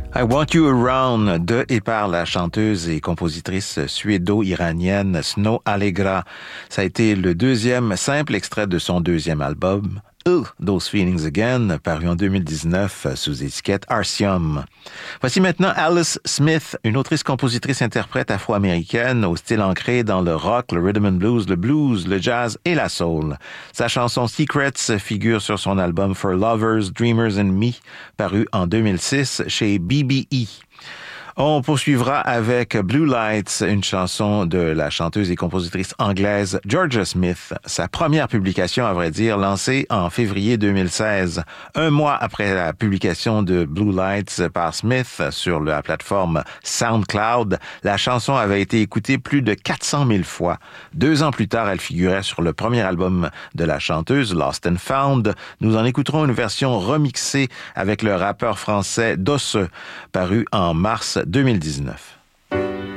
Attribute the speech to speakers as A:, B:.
A: I Want You Around de et par la chanteuse et compositrice suédo-iranienne Snow Allegra. Ça a été le deuxième simple extrait de son deuxième album, Those Feelings Again, paru en 2019 sous étiquette Arsium. Voici maintenant Alice Smith, une autrice-compositrice-interprète afro-américaine au style ancré dans le rock, le rhythm and blues, le jazz et la soul. Sa chanson Secrets figure sur son album For Lovers, Dreamers and Me, paru en 2006 chez BBE. On poursuivra avec Blue Lights, une chanson de la chanteuse et compositrice anglaise Georgia Smith. Sa première publication, à vrai dire, lancée en février 2016. Un mois après la publication de Blue Lights par Smith sur la plateforme SoundCloud, la chanson avait été écoutée plus de 400 000 fois. 2 ans plus tard, elle figurait sur le premier album de la chanteuse, Lost and Found. Nous en écouterons une version remixée avec le rappeur français Dosseux, paru en mars 2019.